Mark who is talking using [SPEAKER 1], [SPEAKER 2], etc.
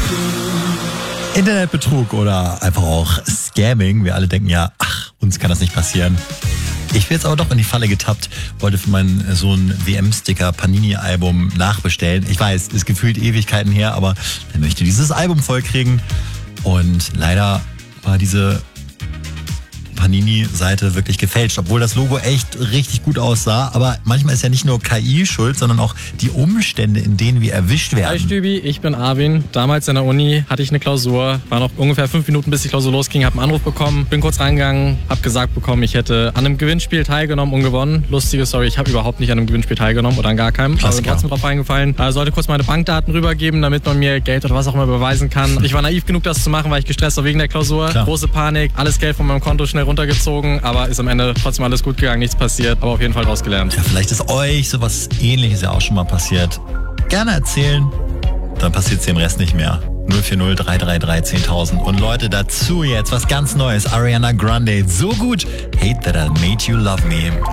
[SPEAKER 1] Internetbetrug oder einfach auch Scamming. Wir alle denken ja, ach, uns kann das nicht passieren. Ich bin jetzt aber doch in die Falle getappt, wollte für meinen Sohn WM-Sticker Panini-Album nachbestellen. Ich weiß, ist gefühlt Ewigkeiten her, aber er möchte dieses Album vollkriegen. Und leider war diese Panini-Seite wirklich gefälscht, obwohl das Logo echt richtig gut aussah. Aber manchmal ist ja nicht nur KI schuld, sondern auch die Umstände, in denen wir erwischt werden.
[SPEAKER 2] Hi Stübi, ich bin Arvin. Damals in der Uni hatte ich eine Klausur, war noch ungefähr 5 Minuten, bis die Klausur losging, habe einen Anruf bekommen, bin kurz reingegangen, habe gesagt bekommen, ich hätte an einem Gewinnspiel teilgenommen und gewonnen. Lustige Story, ich habe überhaupt nicht an einem Gewinnspiel teilgenommen oder an gar keinem. Aber bin trotzdem drauf eingefallen. Sollte kurz meine Bankdaten rübergeben, damit man mir Geld oder was auch immer beweisen kann. Ich war naiv genug, das zu machen, weil ich gestresst war wegen der Klausur. Klar. Große Panik, alles Geld von meinem Konto schnell runtergezogen, aber ist am Ende trotzdem alles gut gegangen, nichts passiert, aber auf jeden Fall draus gelernt.
[SPEAKER 1] Ja, vielleicht ist euch sowas Ähnliches ja auch schon mal passiert. Gerne erzählen, dann passiert es dem Rest nicht mehr. 040 333 10.000. Und Leute, dazu jetzt was ganz Neues. Ariana Grande, so gut. Hate that I made you love me.